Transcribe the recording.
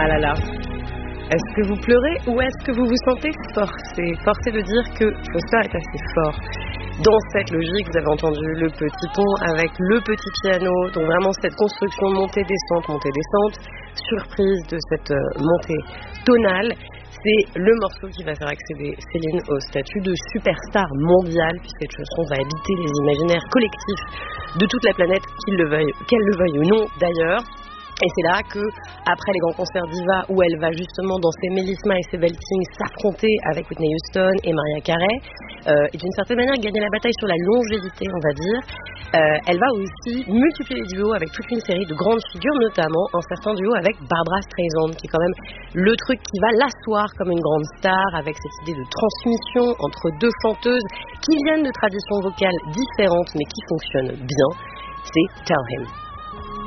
Ah là là. Est-ce que vous pleurez ou est-ce que vous vous sentez forcé? Forcé de dire que Foster est assez fort. Dans cette logique, vous avez entendu le petit pont avec le petit piano, donc vraiment cette construction montée-descente, surprise de cette montée tonale. C'est le morceau qui va faire accéder Céline au statut de superstar mondiale, puisque cette chanson va habiter les imaginaires collectifs de toute la planète, qu'elle le veuille ou non d'ailleurs. Et c'est là que, après les grands concerts d'Iva, où elle va justement danser Melisma et ses Belting s'affronter avec Whitney Houston et Mariah Carey, et d'une certaine manière gagner la bataille sur la longévité, on va dire, elle va aussi multiplier les duos avec toute une série de grandes figures, notamment un certain duo avec Barbra Streisand, qui est quand même le truc qui va l'asseoir comme une grande star, avec cette idée de transmission entre deux chanteuses qui viennent de traditions vocales différentes mais qui fonctionnent bien. C'est Tell Him.